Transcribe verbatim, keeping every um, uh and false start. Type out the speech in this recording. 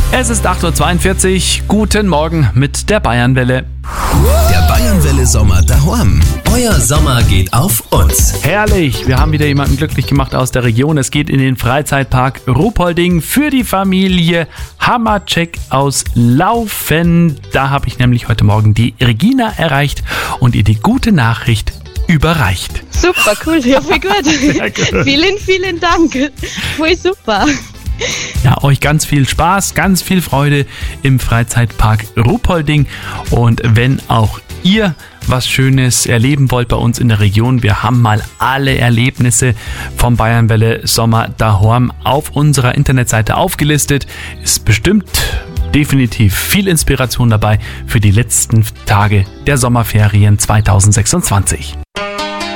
Es ist acht Uhr zweiundvierzig. Guten Morgen mit der Bayernwelle. Der Bayernwelle Sommer daheim. Euer Sommer geht auf uns. Herrlich, wir haben wieder jemanden glücklich gemacht aus der Region. Es geht in den Freizeitpark Ruhpolding für die Familie Hammercheck aus Laufen. Da habe ich nämlich heute Morgen die Regina erreicht und ihr die gute Nachricht überreicht. Super, cool, ja, voll gut. gut. Vielen, vielen Dank. Voll super. Ja, euch ganz viel Spaß, ganz viel Freude im Freizeitpark Ruhpolding. Und wenn auch ihr was Schönes erleben wollt bei uns in der Region, wir haben mal alle Erlebnisse vom Bayernwelle Sommer daheim auf unserer Internetseite aufgelistet. Ist bestimmt definitiv viel Inspiration dabei für die letzten Tage der Sommerferien zwanzig sechsundzwanzig.